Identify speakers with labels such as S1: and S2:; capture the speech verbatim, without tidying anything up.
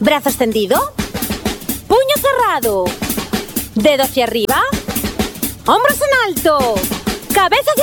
S1: Brazo extendido. Puño cerrado. Dedo hacia arriba. Hombros en alto. Cabeza